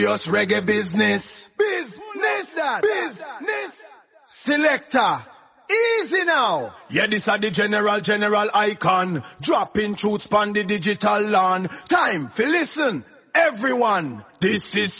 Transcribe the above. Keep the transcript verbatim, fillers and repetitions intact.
Just reggae business. Business. Business. Selector. Easy now. Yeah, this are the general, general icon. Dropping truths on the digital lawn. Time for listen, everyone. This is